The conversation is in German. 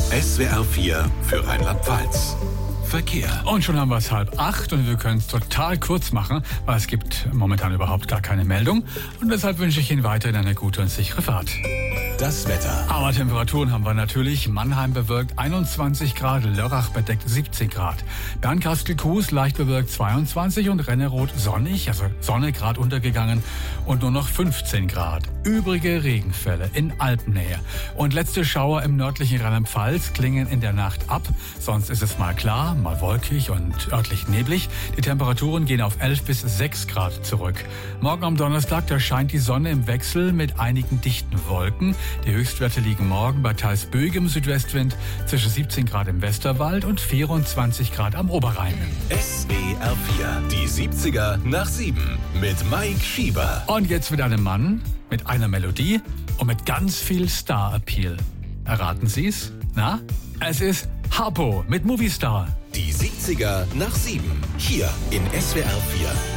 SWR 4 für Rheinland-Pfalz. Verkehr. Und schon haben wir es 7:30 und wir können es total kurz machen, weil es gibt momentan überhaupt gar keine Meldung. Und deshalb wünsche ich Ihnen weiterhin eine gute und sichere Fahrt. Das Wetter. Aber Temperaturen haben wir natürlich. Mannheim bewölkt 21 Grad, Lörrach bedeckt 17 Grad. Bernkastel-Kues leicht bewölkt 22 und Renneroth sonnig, also Sonne gerade untergegangen und nur noch 15 Grad. Übrige Regenfälle in Alpennähe. Und letzte Schauer im nördlichen Rheinland-Pfalz klingen in der Nacht ab. Sonst ist es mal klar, mal wolkig und örtlich neblig. Die Temperaturen gehen auf 11 bis 6 Grad zurück. Morgen am Donnerstag, da scheint die Sonne im Wechsel mit einigen dichten Wolken. Die Höchstwerte liegen morgen bei teils böigem Südwestwind zwischen 17 Grad im Westerwald und 24 Grad am Oberrhein. SWR 4, die 70er nach 7 mit Mike Schieber. Und jetzt mit einem Mann, mit einer Melodie und mit ganz viel Star-Appeal. Erraten Sie's? Na? Es ist Harpo mit Movie Star. Die 70er nach 7, hier in SWR 4.